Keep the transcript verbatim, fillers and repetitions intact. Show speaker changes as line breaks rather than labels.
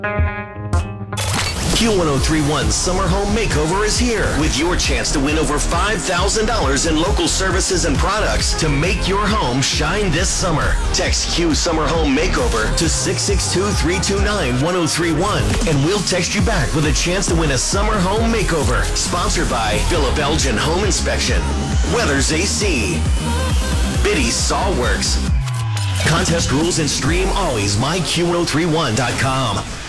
Q ten thirty-one's Summer Home Makeover is here with your chance to win over five thousand dollars in local services and products to make your home shine this summer. Text Q Summer Home Makeover to six six two, three two nine, one zero three one and we'll text you back with a chance to win a Summer Home Makeover. Sponsored by Philip Elgin Home Inspection, Weathers A C, Biddy's Sawworks. Contest rules and stream always my Q ten thirty-one dot com.